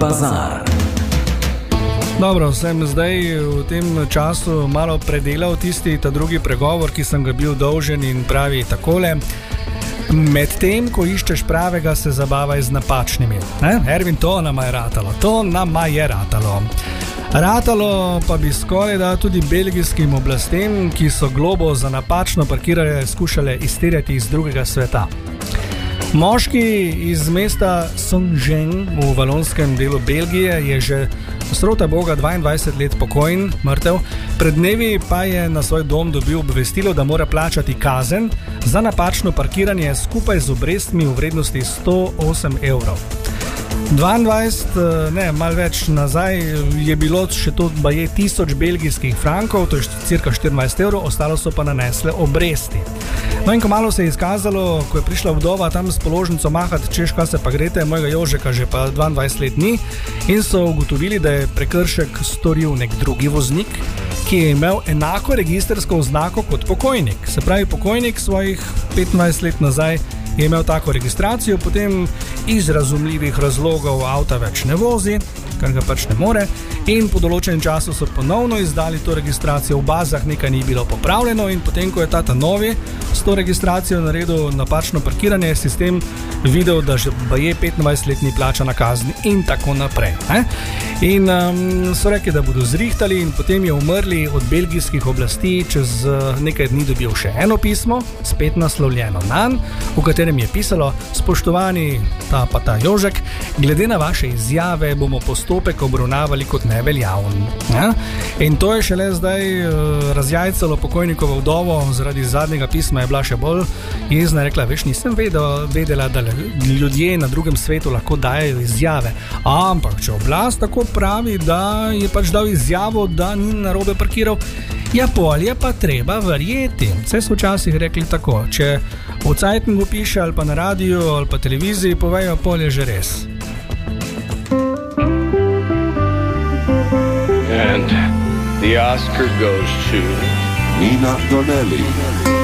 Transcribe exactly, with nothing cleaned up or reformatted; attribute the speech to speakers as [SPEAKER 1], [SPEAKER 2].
[SPEAKER 1] bazar.
[SPEAKER 2] Dobro, sem zdaj v tem času malo predelal tisti ta drugi pregovor, ki sem ga bil dolžen, in pravi takole: med tem, ko iščeš pravega, se zabavaj z napačnimi. Ne? Ervin, to nama je ratalo, to nama je ratalo. Ratalo pa bi skoraj da tudi belgijskim oblastem, ki so globo za napačno parkiranje skušale izterjati iz drugega sveta. Moški iz mesta Saint-Jean v valonskem delu Belgije je že srota boga dvaindvajset let pokojen, mrtev, pred dnevi pa je na svoj dom dobil obvestilo, da mora plačati kazen za napačno parkiranje skupaj z obrestmi v vrednosti sto osem evrov. dvaindvajset, ne, malo več nazaj je bilo še to baje tisoč belgijskih frankov, to je cirka štirinajst evrov, ostalo so pa nanesle obresti. No in ko malo se je izkazalo, ko je prišla vdova tam s položnico mahati, češ, kaj se pa grete, mojega Jožeka že pa dvaindvajset let ni, in so ugotovili, da je prekršek storil nek drugi voznik, ki je imel enako registrsko oznako kot pokojnik. Se pravi, pokojnik svojih petnajst let nazaj je imel tako registracijo, potem iz razumljivih razlogov avta več ne vozi, kar ga pač ne more, in po določenem času so ponovno izdali to registracijo, v bazah nekaj ni bilo popravljeno, in potem, ko je tata novi s to registracijo naredil napačno parkiranje, je sistem videl, da že baje petindvajset let ni plačana kazni in tako naprej. Ne? In um, so rekli, da bodo zrihtali, in potem je umrli od belgijskih oblasti čez uh, nekaj dni dobil še eno pismo, spet naslovljeno nanj, v katerem je pisalo: spoštovani ta pa ta Jožek, glede na vaše izjave bomo postopek obravnavali kot neveljavn. Ja? In to je šele zdaj uh, razjajcalo pokojnikovo vdovo, zaradi zadnjega pisma je bila še bolj jezna, rekla: veš, nisem vedela, vedela, da ljudje na drugem svetu lahko dajo izjave, ampak če oblast tako pravi, da je pač dal izjavo, da ni narobe parkiral, ja, pol je pa treba verjeti. Vse so včasih rekli tako, če v Cajtngu piše ali pa na radiju ali pa televiziji povejo, pol je že res.
[SPEAKER 3] And the Oscar goes to
[SPEAKER 4] Nina Donnelly.